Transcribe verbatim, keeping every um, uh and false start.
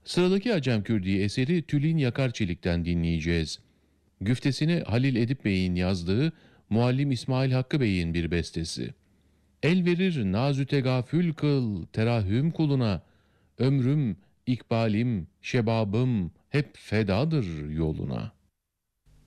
Sıradaki Acem Kürdi eseri Tülin Yakarçelik'ten dinleyeceğiz. Güftesini Halil Edip Bey'in yazdığı, Muallim İsmail Hakkı Bey'in bir bestesi. El verir nazü tegafül kıl terahüm kuluna, ömrüm, ikbalim, şebabım hep fedadır yoluna.